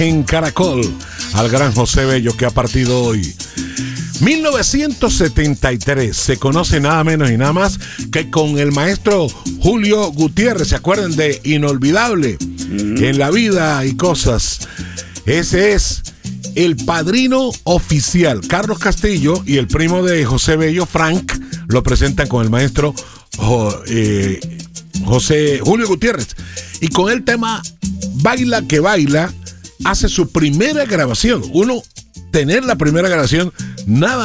en Caracol al gran José Bello, que ha partido hoy. 1973 se conoce nada menos y nada más que con el maestro Julio Gutiérrez. ¿Se acuerdan de Inolvidable? En la vida y cosas. Ese es el padrino oficial. Carlos Castillo y el primo de José Bello, Frank, lo presentan con el maestro Julio Gutiérrez. Y con el tema Baila que Baila hace su primera grabación. Tener la primera grabación, nada